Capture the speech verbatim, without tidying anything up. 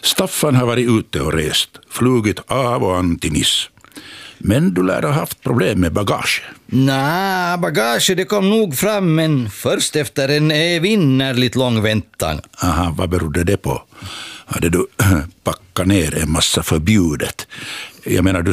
Staffan har varit ute och rest, flugit av och an till Nice. Men du lär ha haft problem med bagage. Nej, bagage det kom nog fram, men först efter en evinnerligt lång väntan. Aha, vad berodde det på? Hade du packat ner en massa förbjudet? Jag menar, du